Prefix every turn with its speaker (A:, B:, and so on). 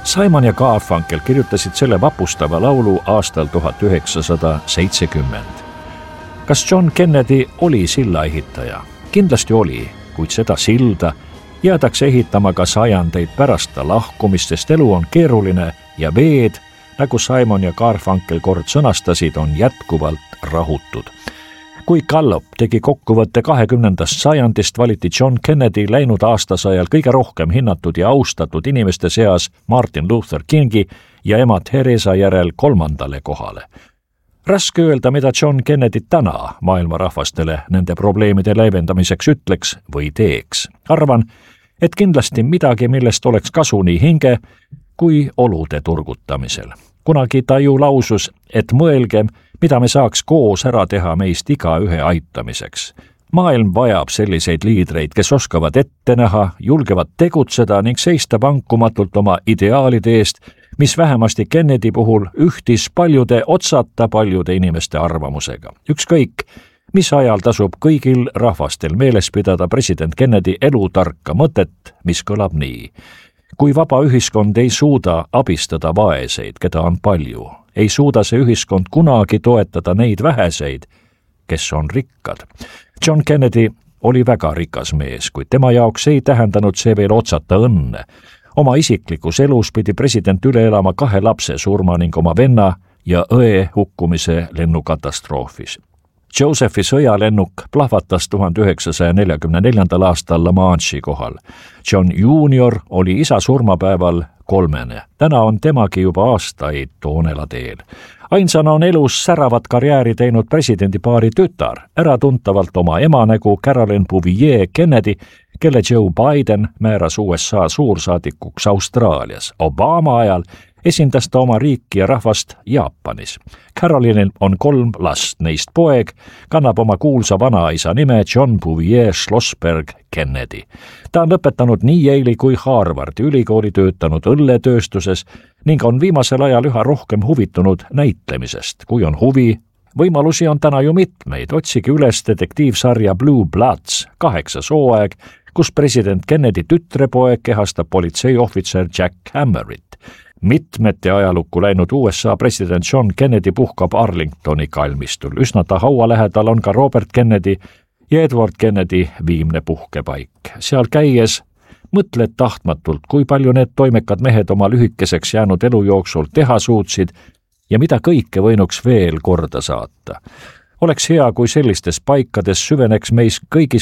A: Simon ja Garfunkel kirjutasid selle vapustava laulu aastal 1970. Kas John Kennedy oli sillaehitaja? Kindlasti oli, kuid seda silda jäädakse ehitama ka sajandeid pärast ta lahkumist, sest elu on keeruline ja veed, nagu Simon ja Garfunkel kord sõnastasid, on jätkuvalt rahutud. Kui Gallup tegi kokkuvõtte 20. sajandist, valiti John Kennedy läinud aastasajal kõige rohkem hinnatud ja austatud inimeste seas Martin Luther Kingi ja ema Theresa järel 3. kohale. Raske öelda, mida John Kennedy täna maailma rahvastele nende probleemide leevendamiseks ütleks või teeks. Arvan, et kindlasti midagi, millest oleks kasu nii hinge kui olude turgutamisel. Kunagi ta ju lausus, et mõelgem, mida me saaks koos ära teha meist igaühe aitamiseks. Maailm vajab selliseid liidreid, kes oskavad ette näha, julgevad tegutseda ning seista vankumatult oma ideaalide eest, mis vähemasti Kennedy puhul ühtis otsata paljude inimeste arvamusega. Ükskõik, mis ajal tasub kõigil rahvastel meeles pidada president Kennedy elutarka mõtet, mis kõlab nii. Kui vaba ühiskond ei suuda abistada vaeseid, keda on palju, ei suuda see ühiskond kunagi toetada neid väheseid, kes on rikkad. John Kennedy oli väga rikas mees, kuid tema jaoks ei tähendanud see veel otsata õnne. Oma isiklikus elus pidi president üle elama 2 lapse surma ning oma venna ja õe hukkumise lennukatastroofis. Josephi sõjalennuk plahvatas 1944. aastal La Manche'i kohal. John Junior oli isa surmapäeval 3. Täna on temagi juba aastaid toonela teel. Ainsana on elus säravat karjääri teinud presidendipaari tütar, äratuntavalt oma ema nägu Carolyn Bouvier Kennedy, kelle Joe Biden määras USA suursaadikuks Austraalias. Obama ajal esindas ta oma riiki ja rahvast Jaapanis. Carolynil on 3 last, neist poeg kannab oma kuulsa vanaisa nime John Bouvier Schlossberg Kennedy. Ta on lõpetanud nii Yale'i kui Harvardi ülikooli, töötanud õlletööstuses ning on viimasel ajal üha rohkem huvitunud näitlemisest. Kui on huvi, võimalusi on täna ju mitmeid. Otsige üles detektiivsarja Blue Bloods 8. hooaeg, kus president Kennedy tütrepoeg kehastab politseiohvitser Jack Hammerit. Mitmete ajalukku läinud USA president John Kennedy puhkab Arlingtoni kalmistul. Üsna ta haua lähedal on ka Robert Kennedy ja Edward Kennedy viimne puhkepaik. Seal käies mõtled tahtmatult, kui palju need toimekad mehed oma lühikeseks jäänud elu jooksul teha suutsid ja mida kõike võinuks veel korda saata. Oleks hea, kui sellistes paikades süveneks meis kõigis